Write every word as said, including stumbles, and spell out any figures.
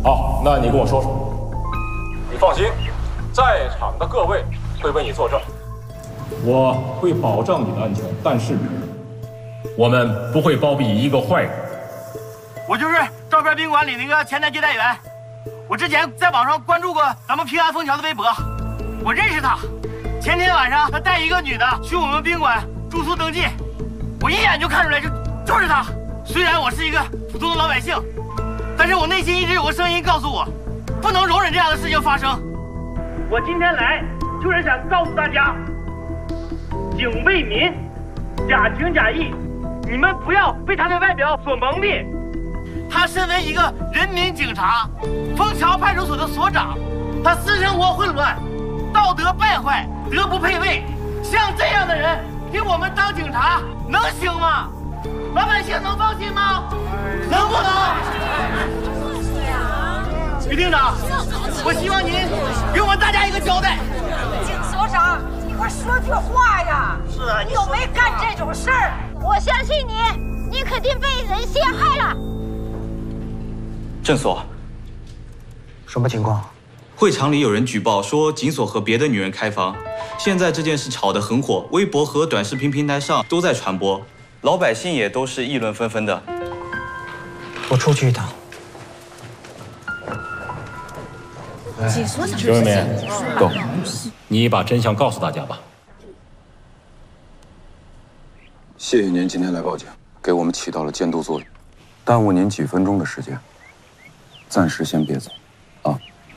好，那你跟我说说。 你放心，在场的各位会为你作证。 我会保障你的安全，但是我们不会包庇一个坏人。 我就是照片宾馆里那个前台接待员，我之前在网上关注过咱们平安枫桥的微博，我认识他。前天晚上他带一个女的去我们宾馆住宿登记，我一眼就看出来就就是他。虽然我是一个普通的老百姓，但是我内心一直有个声音告诉我，不能容忍这样的事情发生。我今天来就是想告诉大家，警为民，假情假意，你们不要被他的外表所蒙蔽。他身为一个人民警察，枫桥派出所的所长，他私生活混乱，道德败坏，德不配位。像这样的人给我们当警察能行吗？老百姓能放心吗？能不能？于厅长，我希望您给我们大家一个交代。 景所长，你快说句话呀！ 是啊， 你又没干这种事儿。我相信你，你肯定被人陷害了。 郑所， 什么情况？ 会场里有人举报说景所和别的女人开房，现在这件事炒得很火，微博和短视频平台上都在传播，老百姓也都是议论纷纷的。 我出去一趟。 景所长， 刘文明，够，你把真相告诉大家吧。 谢谢您今天来报警，给我们起到了监督作用，耽误您几分钟的时间，暂时先别走，啊。